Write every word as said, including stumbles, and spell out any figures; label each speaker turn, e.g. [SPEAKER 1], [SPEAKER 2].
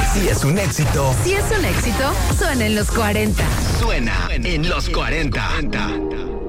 [SPEAKER 1] Si es un éxito.
[SPEAKER 2] Si es un éxito, suena en los cuarenta.
[SPEAKER 1] Suena en los cuarenta.